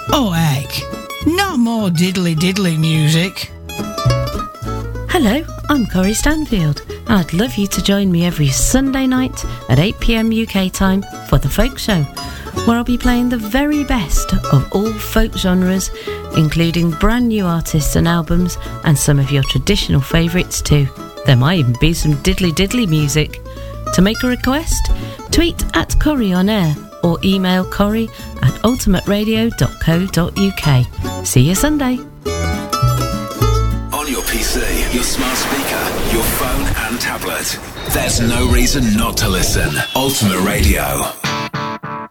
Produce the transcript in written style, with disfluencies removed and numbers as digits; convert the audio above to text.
Oh heck, not more diddly music. Hello, I'm Corrie Stanfield, and I'd love you to join me every Sunday night at 8 p.m. UK time for The Folk Show, where I'll be playing the very best of all folk genres, including brand new artists and albums, and some of your traditional favourites too. There might even be some diddly music. To make a request, tweet at Corrie on air or email corrie@ultimateradio.co.uk. See you Sunday. On your PC, your smart speaker, your phone and tablet. There's no reason not to listen. Ultimate Radio.